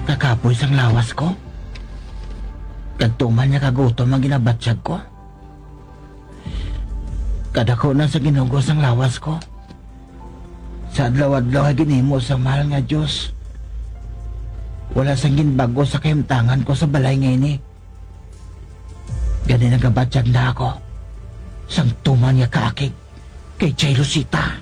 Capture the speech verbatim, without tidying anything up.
Kakapoy sang lawas ko. Kagtuman niya kagutom ang ginabatsyag ko. Kadako na sa ginugos ang lawas ko. Sa adlaw-adlaw ay ginimo sa mahal nga Diyos. Wala sang ginbago sa kahimtangan ko sa balay ngayon eh. Gani nagabatsyag na ako. Sang tuman niya kaakig kay Chay Lucita.